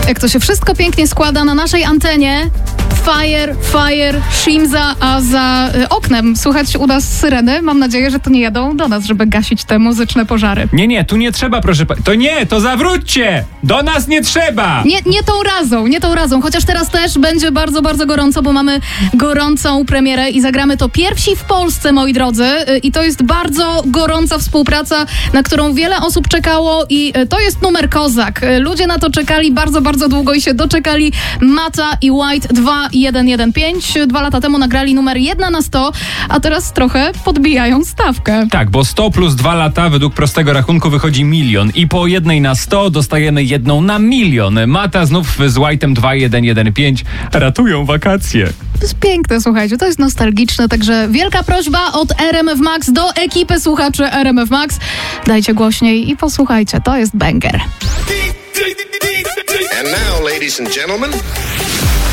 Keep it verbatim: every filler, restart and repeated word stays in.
Jak to się wszystko pięknie składa na naszej antenie. Fire, fire, Shimza, a za y, oknem słychać u nas syreny. Mam nadzieję, że to nie jadą do nas, żeby gasić te muzyczne pożary. Nie, nie, tu nie trzeba, proszę pa- To nie, to zawróćcie! Do nas nie trzeba! Nie, nie tą razą, nie tą razą. Chociaż teraz też będzie bardzo, bardzo gorąco, bo mamy gorącą premierę i zagramy to pierwsi w Polsce, moi drodzy. Y, I to jest bardzo gorąca współpraca, na którą wiele osób czekało i y, to jest numer Kozak. Y, Ludzie na to czekali bardzo, bardzo długo i się doczekali. Mata i White dwa jeden jeden pięć. Dwa lata temu nagrali numer jeden na sto, a teraz trochę podbijają stawkę. Tak, bo sto plus dwa lata według prostego rachunku wychodzi milion i po jednej na sto dostajemy jedną na milion. Mata znów z White'em dwa jeden jeden pięć ratują wakacje. To jest piękne, słuchajcie, to jest nostalgiczne, także wielka prośba od R M F Max do ekipy słuchaczy R M F Max. Dajcie głośniej i posłuchajcie, to jest banger. And now, ladies and gentlemen...